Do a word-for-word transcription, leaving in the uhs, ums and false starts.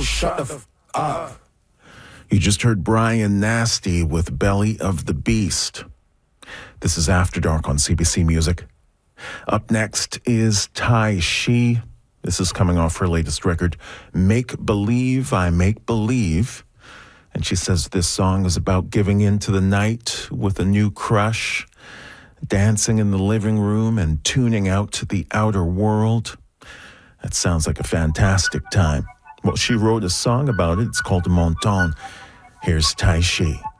shut the f up. You just heard Brian Nasty with Belly of the Beast. This is After Dark on C B C Music. Up next is Tai Shi. This is coming off her latest record, Make Believe I Make Believe. And she says this song is about giving in to the night with a new crush, dancing in the living room and tuning out to the outer world. That sounds like a fantastic time. Well, she wrote a song about it. It's called Mon Temps. Here's Tai Shi.